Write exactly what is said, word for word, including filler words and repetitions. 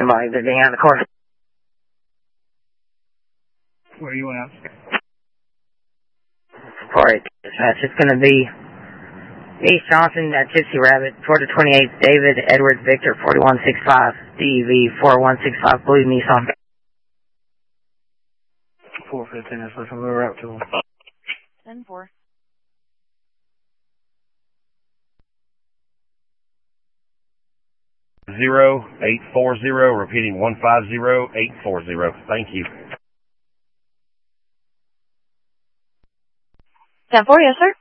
Stand by, they're getting out of the car. Where are you at? Alright, dispatch, it's going to be East Johnson at Tipsy Rabbit, Florida twenty-eight, David Edward Victor forty-one sixty-five, D E V four one six five, Blue Nissan. four fifteen, that's what we're out to. ten four. Zero eight four zero, repeating one five zero eight four zero. Thank you. ten four, yes, sir.